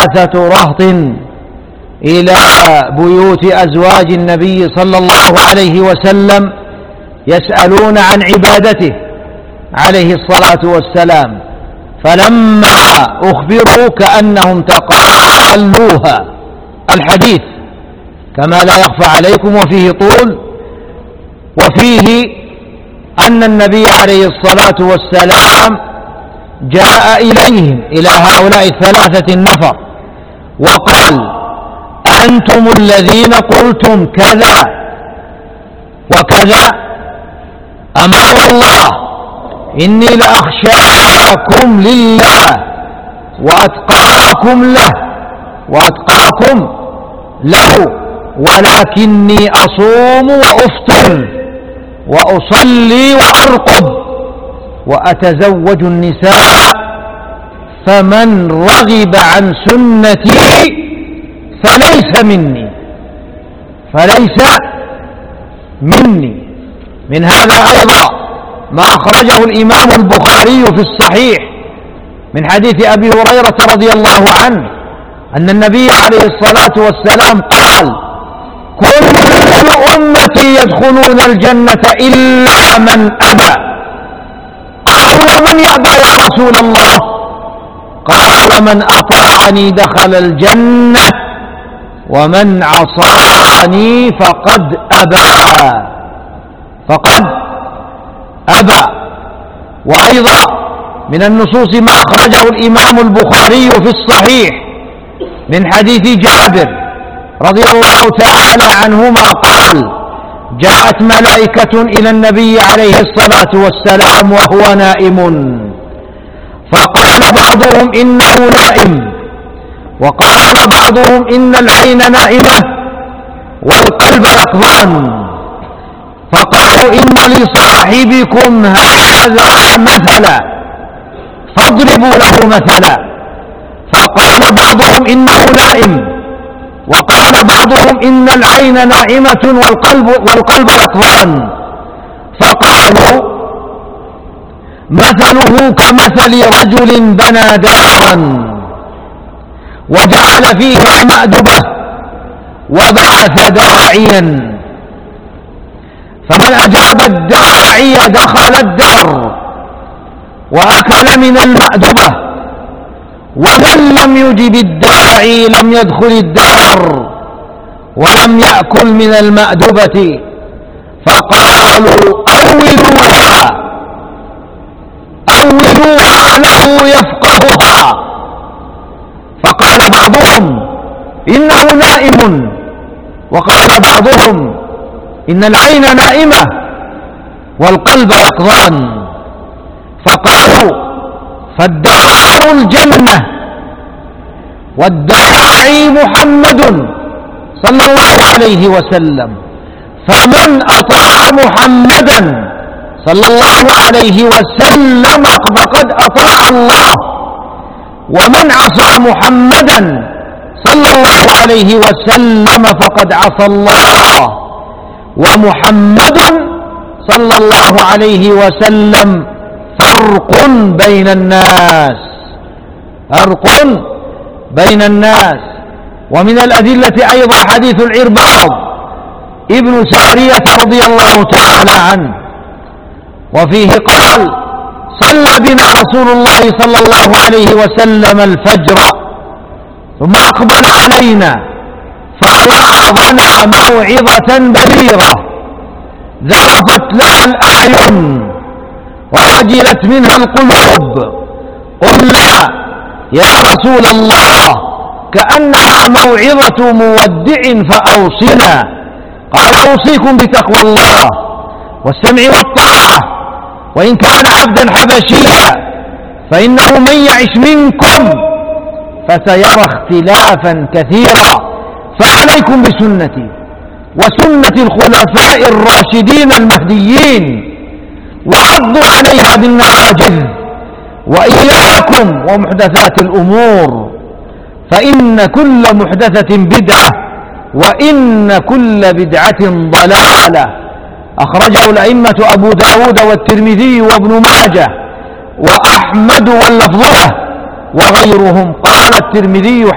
3 رهط إلى بيوت أزواج النبي صلى الله عليه وسلم يسألون عن عبادته عليه الصلاة والسلام، فلما أخبروا كأنهم تقالوها الحديث كما لا يخفى عليكم، وفيه طول، وفيه أن النبي عليه الصلاة والسلام جاء إليهم إلى هؤلاء 3 النفر وقال: أنتم الذين قلتم كذا وكذا، أما والله إني لأخشاكم لله وأتقاكم له ولكني أصوم وأفطر وأصلي وأرقد وأتزوج النساء، فمن رغب عن سنتي فليس مني. من هذا أيضا ما أخرجه الإمام البخاري في الصحيح من حديث أبي هريرة رضي الله عنه أن النبي عليه الصلاة والسلام قال: كل أمتي يدخلون الجنة إلا من أبى. قالوا: ومن يأبى يا رسول الله؟ قال: من أطاعني دخل الجنة ومن عصاني فقد أبى. وأيضا من النصوص ما أخرجه الإمام البخاري في الصحيح من حديث جابر رضي الله تعالى عنهما قال: جاءت ملائكة إلى النبي عليه الصلاة والسلام وهو نائم، فقال بعضهم إنه نائم، وقال بعضهم إن العين نائمة والقلب يقظان، فقالوا: إن لصاحبكم هذا مثلا فاضربوا له مثلا. فقال بعضهم إنه نائم، وقال بعضهم إن العين نائمة والقلب يقظان، فقالوا: مثله كمثل رجل بنى دارا وجعل فيها مأدبة وبعث داعيا، فمن أجاب الداعي دخل الدار وأكل من المأدبة، ومن لم يجب الداعي لم يدخل الدار ولم يأكل من المأدبة. فقالوا: أولوها له يفقهها. فقال بعضهم: إنه نائم، وقال بعضهم: إن العين نائمة والقلب يقظان. فقالوا: فالدار الجنة والداعي محمد صلى الله عليه وسلم، فمن أطاع محمدا صلى الله عليه وسلم فقد أطاع الله، ومن عصى محمدا صلى الله عليه وسلم فقد عصى الله، ومحمد صلى الله عليه وسلم فرق بين الناس. ومن الأدلة أيضا حديث العرباض ابن سارية رضي الله تعالى عنه، وفيه قال: صلى بنا رسول الله صلى الله عليه وسلم الفجر ثم أقبل علينا فوعظنا موعظة بليغة ذرفت لها الأعين ووجلت منها القلوب. قلنا: يا رسول الله كأنها موعظة مودع فأوصنا. قال: أوصيكم بتقوى الله والسمع والطاعة، وإن كان عبدا حبشيا، فإنه من يعش منكم فسيرى اختلافا كثيرا، فعليكم بسنتي وسنة الخلفاء الراشدين المهديين، وعضوا عليها بالنواجذ، وإياكم ومحدثات الأمور، فإن كل محدثة بدعة وإن كل بدعة ضلالة. أخرجه الأئمة أبو داود والترمذي وابن ماجه وأحمد واللفظ له وغيرهم. قال الترمذي